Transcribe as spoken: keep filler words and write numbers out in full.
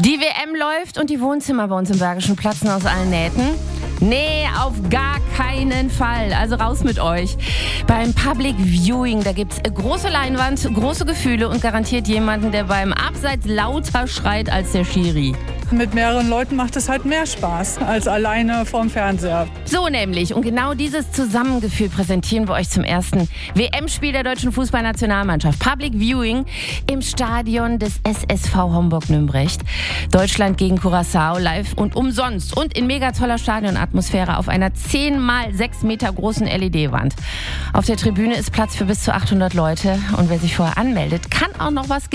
Die W M läuft und die Wohnzimmer bei uns im Bergischen platzen aus allen Nähten. Nee, auf gar keinen Fall. Also raus mit euch. Beim Public Viewing, da gibt's große Leinwand, große Gefühle und garantiert jemanden, der beim Abseits lauter schreit als der Schiri. Mit mehreren Leuten macht es halt mehr Spaß als alleine vorm Fernseher. So nämlich. Und genau dieses Zusammengefühl präsentieren wir euch zum ersten W M-Spiel der deutschen Fußballnationalmannschaft. Public Viewing im Stadion des S S V Homburg-Nümbrecht. Deutschland gegen Curaçao live und umsonst und in mega toller Stadionatmosphäre auf einer zehn mal sechs Meter großen L E D-Wand. Auf der Tribüne ist Platz für bis zu achthundert Leute und wer sich vorher anmeldet, kann auch noch was gewinnen.